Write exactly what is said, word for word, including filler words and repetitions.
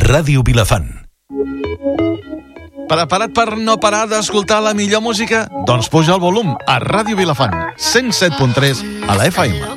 Ràdio Vilafant. Preparat per no parar d'escoltar la millor música? Doncs puja el volum a Ràdio Vilafant, cent set punt tres a la F M.